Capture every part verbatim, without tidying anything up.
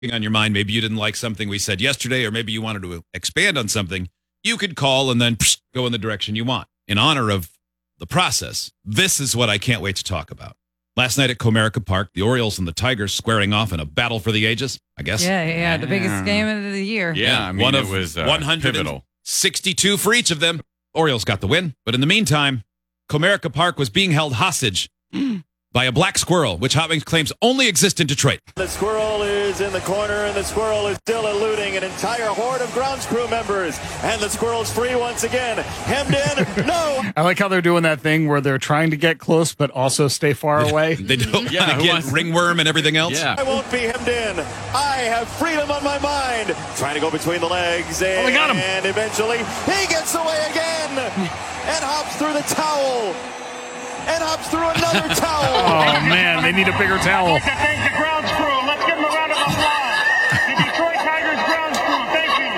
on your mind, maybe you didn't like something we said yesterday, or maybe you wanted to expand on something, you could call and then psh, go in the direction you want. In honor of the process, this is what I can't wait to talk about. Last night at Comerica Park, the Orioles and the Tigers squaring off in a battle for the ages, I guess. Yeah, yeah, yeah. The biggest game of the year. Yeah, I mean, one it of was uh, one hundred sixty-two pivotal. for each of them. Orioles got the win. But in the meantime, Comerica Park was being held hostage by a black squirrel, which Hot Wings claims only exists in Detroit. The squirrel is in the corner, and the squirrel is still eluding an entire horde of grounds crew members. And the squirrel's free once again. Hemmed in. No. I like how they're doing that thing where they're trying to get close, but also stay far away. They don't Yeah, get wants- ringworm and everything else. Yeah. I won't be hemmed in. I have freedom on my mind. Trying to go between the legs. And, Oh, they got him. and eventually he gets away again and hops through the towel. And hops through another towel. Oh, man, they need a bigger towel. To thank the grounds crew. Let's give them a round of applause. The Detroit Tigers grounds crew, thank you.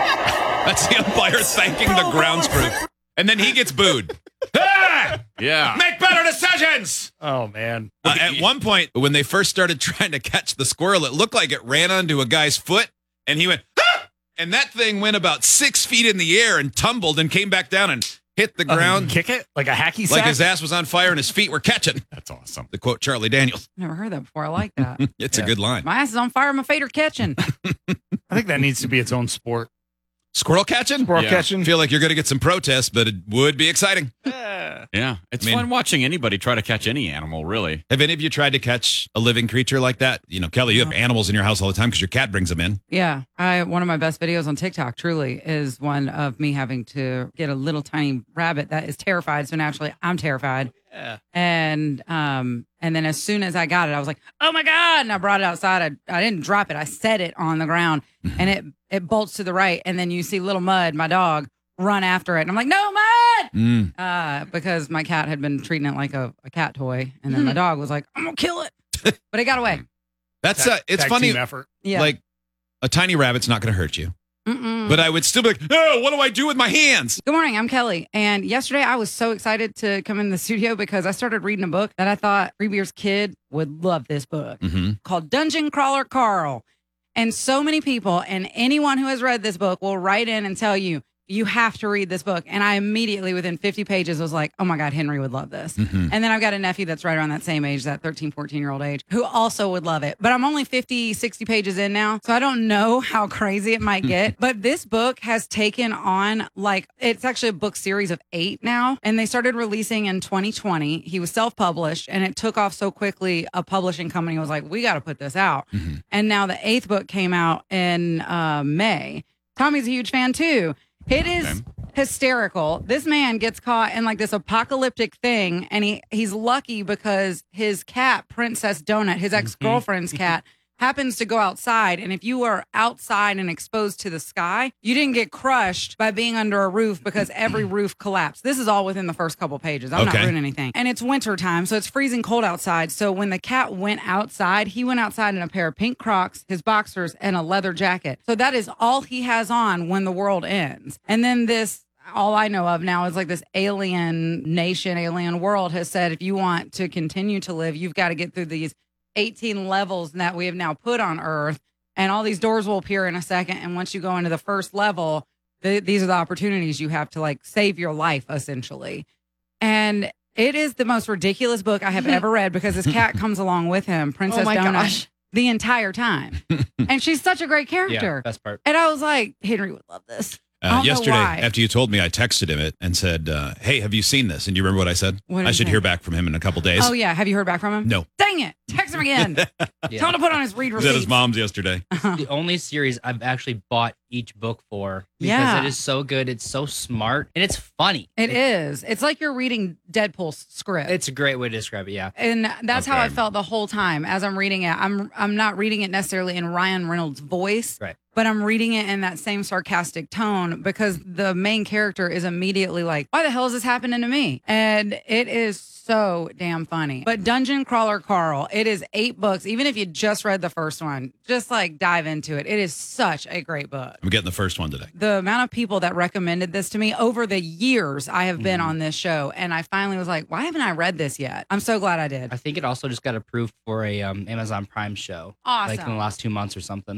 That's the umpire thanking the grounds crew. And then he gets booed. Ah! Yeah. Make better decisions! Oh, man. Uh, at one point, when they first started trying to catch the squirrel, it looked like it ran onto a guy's foot, and he went, ah! And that thing went about six feet in the air and tumbled and came back down and hit the ground. Uh, kick it? Like a hacky sack? Like his ass was on fire and his feet were catching. That's awesome. To quote Charlie Daniels. Never heard that before. I like that. It's Yeah. a good line. My ass is on fire. My feet are catching. I think that needs to be its own sport. Squirrel catching? Squirrel Yeah. catching. I feel like you're going to get some protests, but it would be exciting. Yeah. It's I mean- fun watching anybody try to catch any animal, really. Have any of you tried to catch a living creature like that? You know, Kelly, you have animals in your house all the time because your cat brings them in. Yeah. I one of my best videos on TikTok truly is one of me having to get a little tiny rabbit that is terrified. So naturally I'm terrified. Yeah. And um and then as soon as I got it, I was like, oh my God. And I brought it outside. I, I didn't drop it. I set it on the ground and it it bolts to the right. And then you see little Mud, my dog, run after it. And I'm like, no, Mud. Mm. Uh, because my cat had been treating it like a, a cat toy. And then my dog was like, I'm gonna kill it. But it got away. That's uh, it's Tag funny. team effort. Yeah. Like a tiny rabbit's not going to hurt you, Mm-mm. but I would still be like, oh, what do I do with my hands? Good morning. I'm Kelly. And yesterday I was so excited to come in the studio because I started reading a book that I thought Free Beer's kid would love this book Mm-hmm. called Dungeon Crawler Carl. And so many people and anyone who has read this book will write in and tell you, you have to read this book. And I immediately, within fifty pages, was like, oh my God, Henry would love this. Mhm. And then I've got a nephew that's right around that same age, that thirteen, fourteen year old age, who also would love it. But I'm only fifty, sixty pages in now. So I don't know how crazy it might get. But this book has taken on, like, it's actually a book series of eight now. And they started releasing in twenty twenty. He was self published and it took off so quickly. A publishing company was like, we got to put this out. Mhm. And now the eighth book came out in uh, May. Tommy's a huge fan too. It is Okay. hysterical. This man gets caught in like this apocalyptic thing, and he he's lucky because his cat, Princess Donut, his ex-girlfriend's cat, happens to go outside. And if you are outside and exposed to the sky, you didn't get crushed by being under a roof because every roof collapsed. This is all within the first couple pages. I'm Okay. not ruining anything. And it's winter time, so it's freezing cold outside. So when the cat went outside, he went outside in a pair of pink Crocs, his boxers, and a leather jacket. So that is all he has on when the world ends. And then this all I know of now is like this alien nation, alien world has said, if you want to continue to live, you've got to get through these eighteen levels that we have now put on Earth. And all these doors will appear in a second. And once you go into the first level, th- these are the opportunities you have to like save your life, essentially. And it is the most ridiculous book I have ever read because this cat comes along with him, Princess Oh my Donut, gosh. the entire time. And she's such a great character. best part. And I was like, Henry would love this. I Uh, don't know yesterday, why. after you told me, I texted him it and said, uh, hey, have you seen this? And do you remember what I said? What did I you should say? hear back from him in a couple days. Oh, yeah. Have you heard back from him? No. Dang it. Text him again. Tell him to put on his read He was at his receipts. mom's yesterday. The only series I've actually bought each book for because Yeah. it is so good. It's so smart and it's funny. It is. It's like you're reading Deadpool's script. It's a great way to describe it. Yeah. and that's how Okay. I felt the whole time as I'm reading it. I'm I'm not reading it necessarily in Ryan Reynolds' voice, Right. but I'm reading it in that same sarcastic tone because the main character is immediately like, why the hell is this happening to me? And it is so damn funny. But Dungeon Crawler Carl, it is eight books. Even if you just read the first one, just like dive into it. It is such a great book. I'm getting the first one today. The amount of people that recommended this to me over the years I have been Mhm. on this show, and I finally was like, why haven't I read this yet? I'm so glad I did. I think it also just got approved for a um, Amazon Prime show, Awesome. like in the last two months or something.